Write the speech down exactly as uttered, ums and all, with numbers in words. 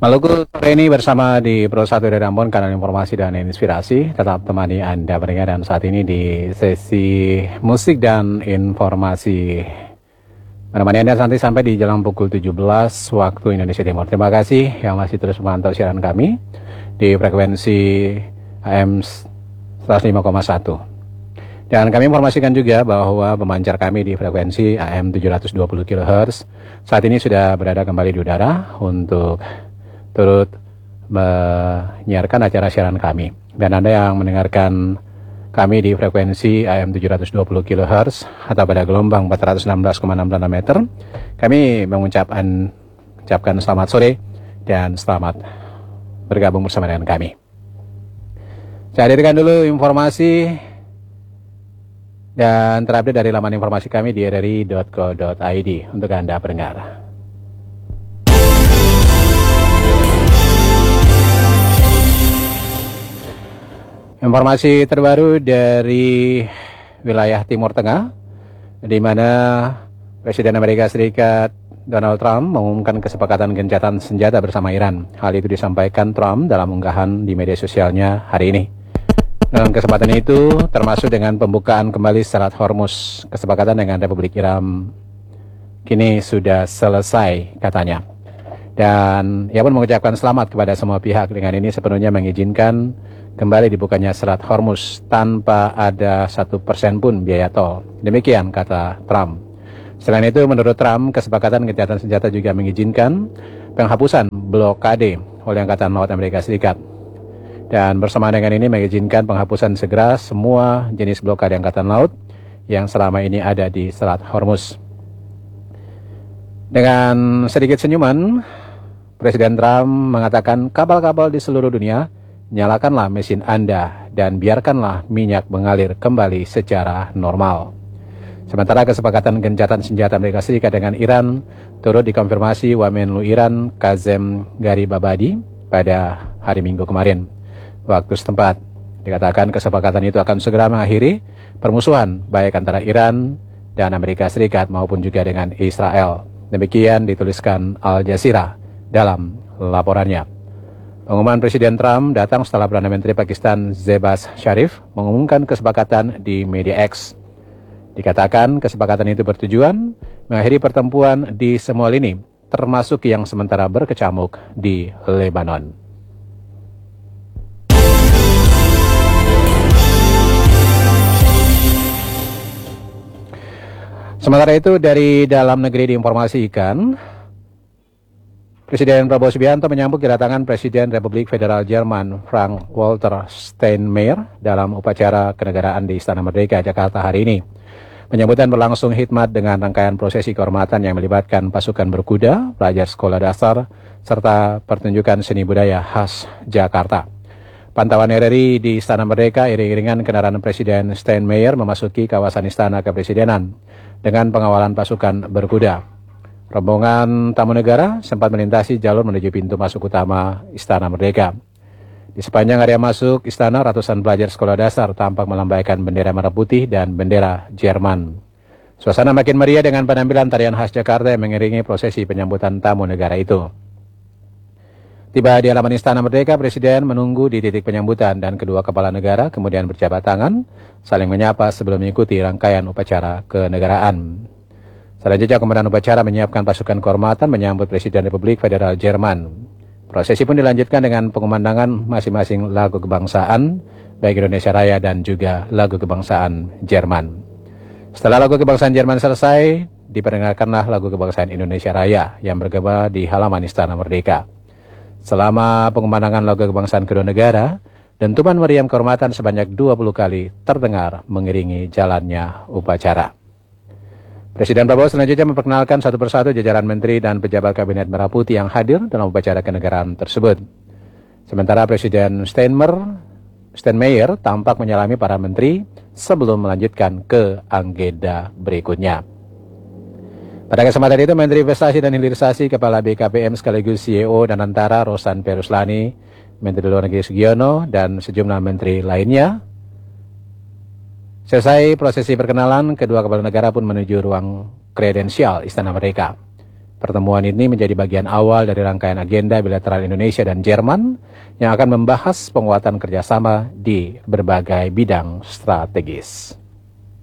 Maluku sore ini bersama di Pro satu dari Ambon, kanal informasi dan inspirasi. Tetap temani Anda pendengar, dan saat ini di sesi musik dan informasi menemani Anda nanti sampai di jalan pukul tujuh belas waktu Indonesia Timur. Terima kasih yang masih terus memantau siaran kami di frekuensi A M seratus lima koma satu. Dan kami informasikan juga bahwa pemancar kami di frekuensi A M tujuh ratus dua puluh kilohertz saat ini sudah berada kembali di udara untuk turut menyiarkan acara siaran kami. Dan Anda yang mendengarkan kami di frekuensi A M tujuh ratus dua puluh kilohertz atau pada gelombang empat ratus enam belas koma enam enam meter, kami mengucapkan ucapkan selamat sore dan selamat bergabung bersama dengan kami. Saya hadirkan dulu informasi dan terupdate dari laman informasi kami di r r i dot co dot i d untuk Anda pendengar. Informasi terbaru dari wilayah Timur Tengah, di mana Presiden Amerika Serikat Donald Trump mengumumkan kesepakatan gencatan senjata bersama Iran. Hal itu disampaikan Trump dalam unggahan di media sosialnya hari ini. Dalam kesempatan itu, termasuk dengan pembukaan kembali Selat Hormuz, kesepakatan dengan Republik Iran kini sudah selesai, katanya. Dan ia pun mengucapkan selamat kepada semua pihak dengan ini sepenuhnya mengizinkan kembali dibukanya Selat Hormuz tanpa ada satu persen pun biaya tol. Demikian kata Trump. Selain itu, menurut Trump, kesepakatan gencatan senjata juga mengizinkan penghapusan blokade oleh Angkatan Laut Amerika Serikat. Dan bersama dengan ini mengizinkan penghapusan segera semua jenis blokade Angkatan Laut yang selama ini ada di Selat Hormuz. Dengan sedikit senyuman, Presiden Trump mengatakan kapal-kapal di seluruh dunia, nyalakanlah mesin Anda dan biarkanlah minyak mengalir kembali secara normal. Sementara kesepakatan gencatan senjata Amerika Serikat dengan Iran turut dikonfirmasi Wamenlu Iran Kazem Garibabadi pada hari Minggu kemarin. Waktu setempat dikatakan kesepakatan itu akan segera mengakhiri permusuhan baik antara Iran dan Amerika Serikat maupun juga dengan Israel. Demikian dituliskan Al Jazeera dalam laporannya. Pengumuman Presiden Trump datang setelah Perdana Menteri Pakistan Shehbaz Sharif mengumumkan kesepakatan di media X. Dikatakan kesepakatan itu bertujuan mengakhiri pertempuran di semua lini, termasuk yang sementara berkecamuk di Lebanon. Sementara itu, dari dalam negeri diinformasikan, Presiden Prabowo Subianto menyambut kedatangan Presiden Republik Federal Jerman Frank-Walter Steinmeier dalam upacara kenegaraan di Istana Merdeka, Jakarta hari ini. Penyambutan berlangsung hikmat dengan rangkaian prosesi kehormatan yang melibatkan pasukan berkuda, pelajar sekolah dasar, serta pertunjukan seni budaya khas Jakarta. Pantauan R R I di Istana Merdeka, iring-iringan kendaraan Presiden Steinmeier memasuki kawasan Istana Kepresidenan dengan pengawalan pasukan berkuda. Rombongan tamu negara sempat melintasi jalur menuju pintu masuk utama Istana Merdeka. Di sepanjang area masuk istana, ratusan pelajar sekolah dasar tampak melambaikan bendera merah putih dan bendera Jerman. Suasana makin meriah dengan penampilan tarian khas Jakarta yang mengiringi prosesi penyambutan tamu negara itu. Tiba di halaman Istana Merdeka, Presiden menunggu di titik penyambutan dan kedua kepala negara kemudian berjabat tangan, saling menyapa sebelum mengikuti rangkaian upacara kenegaraan. Selanjutnya komandan upacara menyiapkan pasukan kehormatan menyambut Presiden Republik Federal Jerman. Prosesi pun dilanjutkan dengan pengumandangan masing-masing lagu kebangsaan, baik Indonesia Raya dan juga lagu kebangsaan Jerman. Setelah lagu kebangsaan Jerman selesai, diperdengarkanlah lagu kebangsaan Indonesia Raya yang bergema di halaman Istana Merdeka. Selama pengumandangan lagu kebangsaan kedua negara, dentuman meriam kehormatan sebanyak dua puluh kali terdengar mengiringi jalannya upacara. Presiden Prabowo selanjutnya memperkenalkan satu persatu jajaran menteri dan pejabat kabinet merah putih yang hadir dalam upacara kenegaraan tersebut. Sementara Presiden Steinmeier, Steinmeier tampak menyalami para menteri sebelum melanjutkan ke agenda berikutnya. Pada kesempatan itu, Menteri Investasi dan Hilirisasi, Kepala B K P M sekaligus C E O dan Antara Rosan P. Ruslani, Menteri Luar Negeri Sugiono, dan sejumlah menteri lainnya. Selesai prosesi perkenalan, kedua kepala negara pun menuju ruang kredensial Istana Merdeka. Pertemuan ini menjadi bagian awal dari rangkaian agenda bilateral Indonesia dan Jerman yang akan membahas penguatan kerjasama di berbagai bidang strategis.